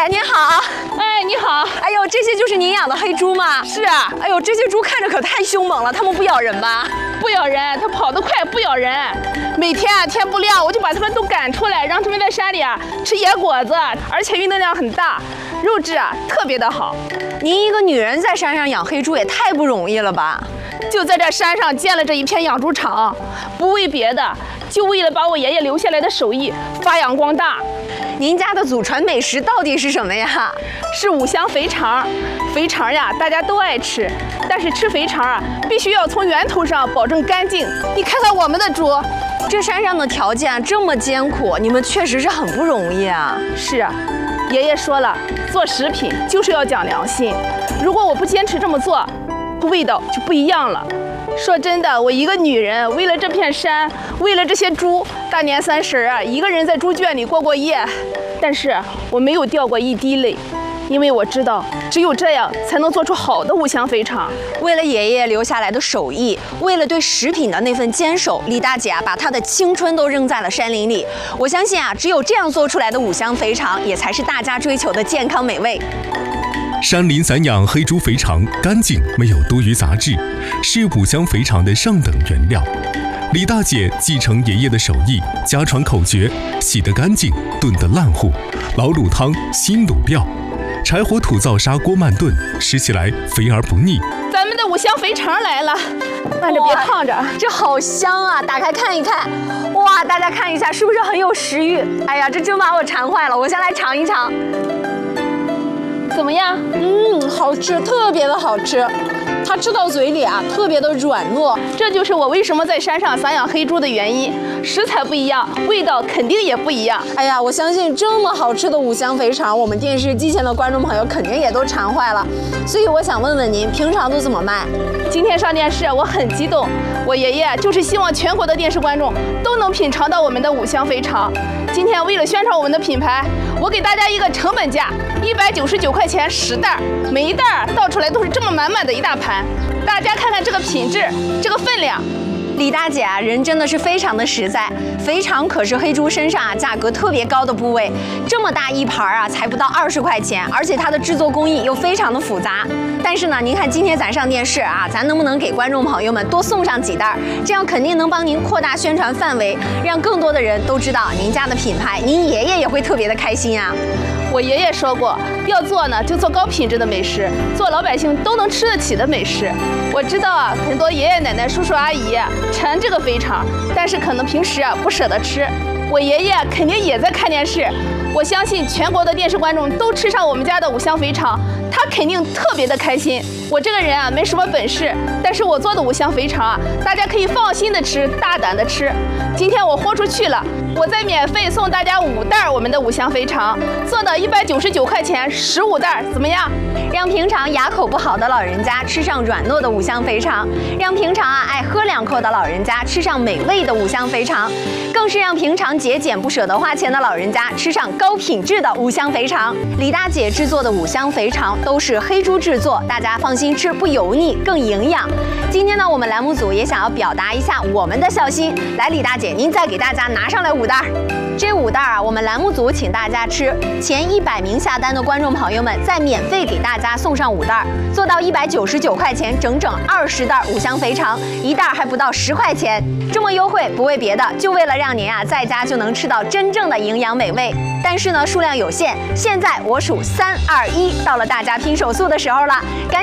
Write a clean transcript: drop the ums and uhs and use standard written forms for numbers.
姐您好。 哎，你好。 哎呦，这些就是您养的黑猪吗？ 是啊。 哎呦，这些猪看着可太凶猛了，它们不咬人吧？ 不咬人，它跑得快，不咬人。每天天不亮我就把它们都赶出来，让它们在山里吃野果子，而且运动量很大，肉质特别的好。 您一个女人在山上养黑猪也太不容易了吧？ 就在这山上建了这一片养猪场，不为别的，就为了把我爷爷留下来的手艺发扬光大。 您家的祖传美食到底是什么呀？ 是五香肥肠。肥肠大家都爱吃，但是吃肥肠必须要从源头上保证干净。你看看我们的猪， 这山上的条件这么艰苦，你们确实是很不容易啊。 是啊，爷爷说了，做食品就是要讲良心。如果我不坚持这么做，味道就不一样了。说真的，我一个女人为了这片山，为了这些猪，大年30一个人在猪圈里过夜，但是我没有掉过一滴泪，因为我知道只有这样才能做出好的五香肥肠。 为了爷爷留下来的手艺，为了对食品的那份坚守，李大姐把她的青春都扔在了山林里。我相信只有这样做出来的五香肥肠，也才是大家追求的健康美味。 山林散养黑猪肥肠，干净没有多余杂质，是五香肥肠的上等原料。李大姐继承爷爷的手艺，家传口诀：洗得干净，炖得烂糊，老卤汤，新卤料，柴火土灶砂锅慢炖，吃起来肥而不腻。 咱们的五香肥肠来了，慢着别烫着， 这好香啊！打开看一看，哇，大家看一下，是不是很有食欲？哎呀，这真把我馋坏了，我先来尝一尝。 怎么样？ 好吃，特别的好吃。它吃到嘴里特别的软糯。 这就是我为什么在山上散养黑猪的原因。食材不一样，味道肯定也不一样。 哎呀，我相信这么好吃的五香肥肠，我们电视机前的观众朋友肯定也都馋坏了。所以我想问问您，平常都怎么卖？ 今天上电视，我很激动。我爷爷就是希望全国的电视观众都能品尝到我们的五香肥肠。今天为了宣传我们的品牌，我给大家一个成本价，199块钱10袋，每一袋倒出来都是这么满满的一大盘。大家看看这个品质，这个分量。 李大姐人真的是非常的实在，肥肠可是黑猪身上价格特别高的部位，这么大一盘才不到20块钱，而且它的制作工艺又非常的复杂。但是呢，您看今天咱上电视咱能不能给观众朋友们多送上几袋？这样肯定能帮您扩大宣传范围，让更多的人都知道您家的品牌，您爷爷也会特别的开心啊。 我爷爷说过，要做呢就做高品质的美食，做老百姓都能吃得起的美食。我知道很多爷爷奶奶、叔叔阿姨馋这个肥肠，但是可能平时不舍得吃。我爷爷肯定也在看电视，我相信全国的电视观众都吃上我们家的五香肥肠，他肯定特别的开心。我这个人没什么本事，但是我做的五香肥肠大家可以放心的吃，大胆的吃。今天我豁出去了，我再免费送大家5袋我们的五香肥肠，做的199块钱15袋，怎么样？ 让平常牙口不好的老人家吃上软糯的五香肥肠，让平常爱喝2口的老人家吃上美味的五香肥肠，更是让平常节俭不舍得花钱的老人家吃上高品质的五香肥肠。李大姐制作的五香肥肠都是黑猪制作，大家放心吃，不油腻，更营养。今天呢，我们栏目组也想要表达一下我们的孝心，来，李大姐，您再给大家拿上来5袋。这5袋我们栏目组请大家吃，前100名下单的观众朋友们再免费给大家送上5袋，做到199块钱，整整20袋五香肥肠，一袋还不到10块钱，这么优惠不为别的，就为了让您在家就能吃到真正的营养美味。但是呢，数量有限，现在我数3、2、1，到了大家拼手速的时候了。